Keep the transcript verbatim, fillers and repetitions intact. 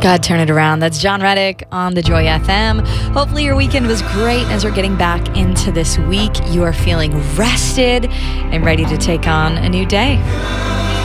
God, turn it around. That's John Reddick on the Joy F M. Hopefully your weekend was great. As we're getting back into this week, you are feeling rested and ready to take on a new day.